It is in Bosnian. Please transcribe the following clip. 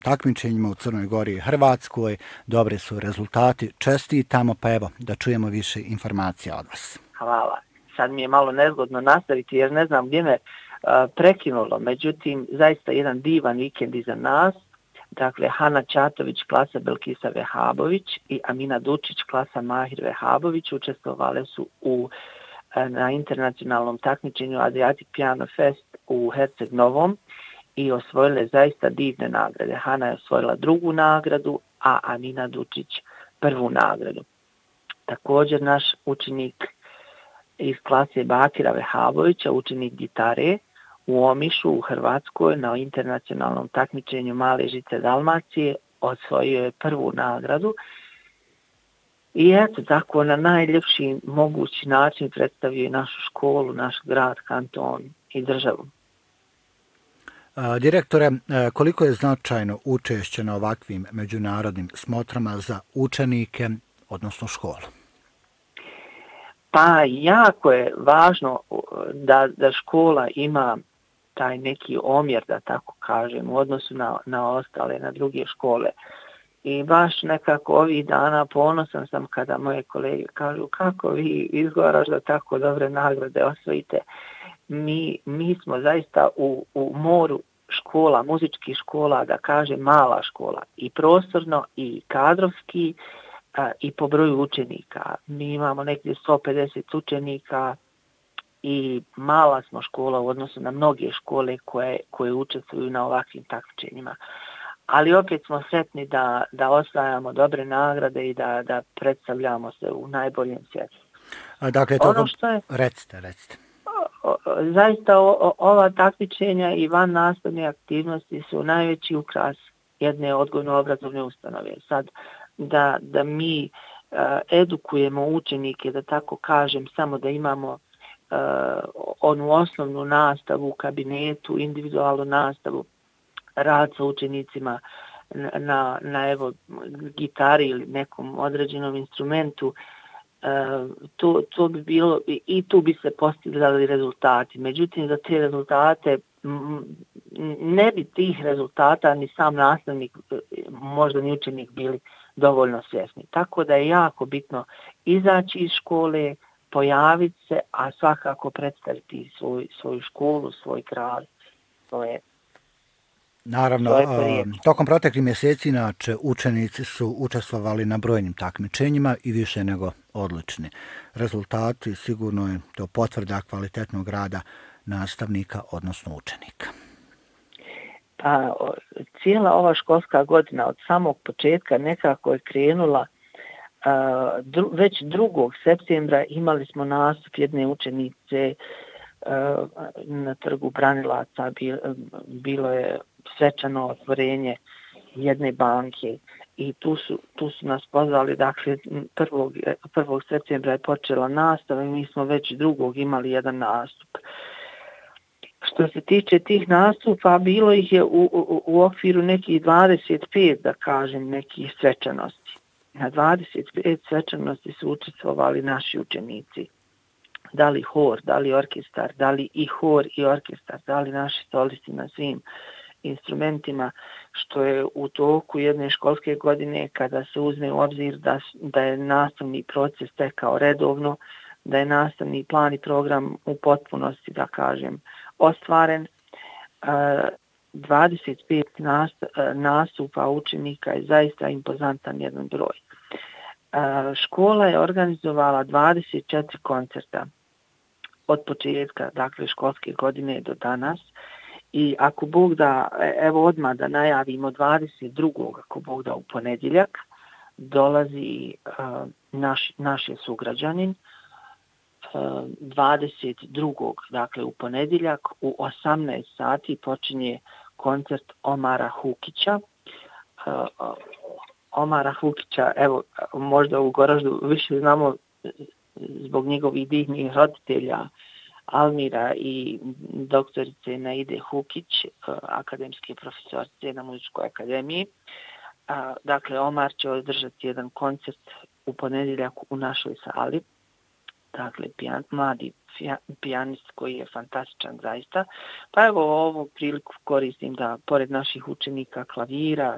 takmičenjima u Crnoj Gori i Hrvatskoj. Dobri su rezultati. Čestitamo, pa evo da čujemo više informacija od vas. Hvala. Sad mi je malo nezgodno nastaviti jer ne znam gdje me prekinulo. Međutim, zaista jedan divan vikend iza nas. Dakle, Hana Ćatović, klasa Belkisa Vehabović i Amina Dučić, klasa Mahir Vehabović učestvovale su na internacionalnom takmičenju Adriatic Piano Fest u Herceg Novom i osvojile zaista divne nagrade. Hana je osvojila 2. nagradu, a Amina Dučić 1. nagradu. Također naš učenik iz klase Bakira Vehabovića, učenik gitare u Omišu u Hrvatskoj na internacionalnom takmičenju Male žice Dalmacije osvojio je 1. nagradu. I eto, tako na najljepši mogući način predstavio našu školu, naš grad, kanton i državu. Direktore, koliko je značajno učešće na ovakvim međunarodnim smotrama za učenike, odnosno školu? Pa jako je važno da škola ima taj neki omjer, da tako kažem, u odnosu na ostale, na druge škole. I baš nekako ovih dana ponosan sam kada moje kolege kažu kako vi izgovaraš da tako dobre nagrade osvojite. Mi smo zaista u moru škola, muzičkih škola, da kažem mala škola, i prostorno i kadrovski i po broju učenika. Mi imamo nekdje 150 učenika i mala smo škola u odnosu na mnoge škole koje učestvuju na ovakvim takmičenjima. Ali opet smo sretni da osvajamo dobre nagrade i da predstavljamo se u najboljem svijetu. Dakle, recite. Zaista ova takmičenja i van nastavne aktivnosti su najveći ukras jedne odgojno-obrazovne ustanove. Sad, da mi edukujemo učenike, da tako kažem, samo da imamo onu osnovnu nastavu u kabinetu, individualnu nastavu, rad sa učenicima na evo, gitari ili nekom određenom instrumentu, to bi bilo i tu bi se postigli rezultati. Međutim, za te rezultate ne bi tih rezultata ni sam nastavnik, možda ni učenik bili dovoljno svjesni. Tako da je jako bitno izaći iz škole, pojaviti se, a svakako predstaviti svoju školu, svoj grad, svoje. Naravno, tokom proteklih mjeseci inače učenici su učestvovali na brojnim takmičenjima i više nego odlični. Rezultati sigurno je to potvrda kvalitetnog rada nastavnika, odnosno učenika. Pa, cijela ova školska godina od samog početka nekako je krenula. Već 2. septembra imali smo nastup jedne učenice na trgu Branilaca, bilo je svečano otvorenje jedne banke i tu su nas pozvali, dakle 1. septembra je počela nastava i mi smo već 2. imali jedan nastup. Što se tiče tih nastupa, bilo ih je u okviru nekih 25, da kažem, nekih svečanosti. Na 25 svečanosti su učestvovali naši učenici. Da li hor, da li orkestar, da li i hor i orkestar, da li naši solisti na svim instrumentima, što je u toku jedne školske godine kada se uzme u obzir da je nastavni proces tekao redovno, da je nastavni plan i program u potpunosti, da kažem, ostvaren. 25 nastupa učenika je zaista impozantan jedan broj. Škola je organizovala 24 koncerta od početka, dakle, školske godine do danas. I ako Bog da, evo odmah da najavimo 22. ako Bog da u ponedjeljak, dolazi naš je sugrađanin. 22. dakle u ponedjeljak u 18 sati počinje koncert Omara Hukića. Omara Hukića, evo, možda u Goraždu više znamo zbog njegovih divnih roditelja, Almira i doktorice Naide Hukić, akademske profesorice na Muzičkoj akademiji. Dakle, Omar će održati jedan koncert u ponedjeljak u našoj sali. Dakle, mladi pijanist koji je fantastičan zaista. Pa evo ovu priliku koristim da pored naših učenika klavira,